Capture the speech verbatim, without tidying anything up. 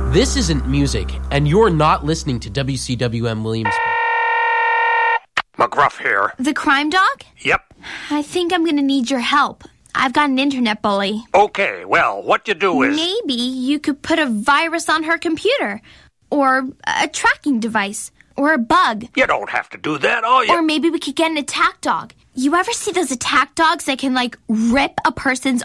This isn't music, and you're not listening to W C W M Williamsburg. McGruff here. The crime dog? Yep. I think I'm gonna need your help. I've got an internet bully. Okay, well, what you do is... Maybe you could put a virus on her computer. Or a tracking device. Or a bug. You don't have to do that, all you... Or maybe we could get an attack dog. You ever see those attack dogs that can, like, rip a person's